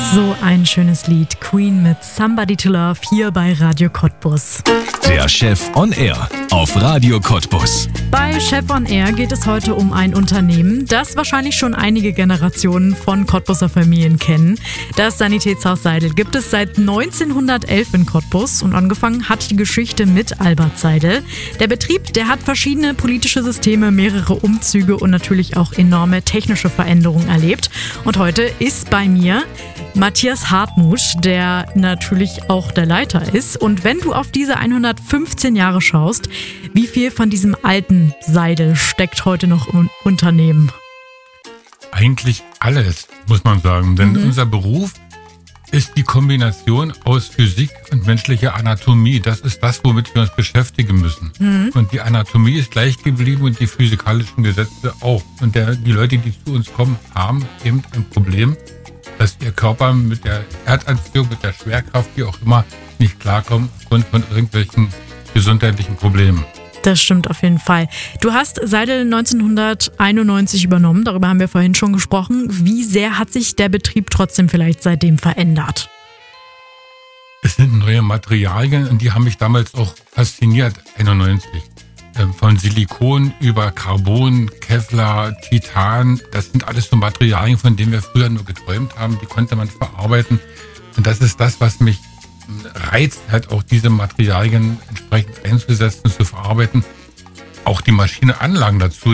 So ein schönes Lied. Queen mit Somebody to Love hier bei Radio Cottbus. Der Chef on Air auf Radio Cottbus. Bei Chef on Air geht es heute um ein Unternehmen, das wahrscheinlich schon einige Generationen von Cottbuser Familien kennen. Das Sanitätshaus Seidel gibt es seit 1911 in Cottbus und angefangen hat die Geschichte mit Albert Seidel. Der Betrieb, der hat verschiedene politische Systeme, mehrere Umzüge und natürlich auch enorme technische Veränderungen erlebt. Und heute ist bei mir Matthias Hartmuth, der natürlich auch der Leiter ist. Und wenn du auf diese 115 Jahre schaust, wie viel von diesem alten Seidel steckt heute noch im Unternehmen? Eigentlich alles, muss man sagen. Denn unser Beruf ist die Kombination aus Physik und menschlicher Anatomie. Das ist das, womit wir uns beschäftigen müssen. Und die Anatomie ist gleich geblieben und die physikalischen Gesetze auch. Und die Leute, die zu uns kommen, haben eben ein Problem, dass ihr Körper mit der Erdanziehung, mit der Schwerkraft, wie auch immer, nicht klarkommen aufgrund von irgendwelchen gesundheitlichen Problemen. Das stimmt auf jeden Fall. Du hast Seidel 1991 übernommen, darüber haben wir vorhin schon gesprochen. Wie sehr hat sich der Betrieb trotzdem vielleicht seitdem verändert? Es sind neue Materialien und die haben mich damals auch fasziniert, 91. Von Silikon über Carbon, Kevlar, Titan, das sind alles so Materialien, von denen wir früher nur geträumt haben, die konnte man verarbeiten. Und das ist das, was mich reizt, halt auch diese Materialien entsprechend einzusetzen, zu verarbeiten. Auch die Maschinenanlagen dazu,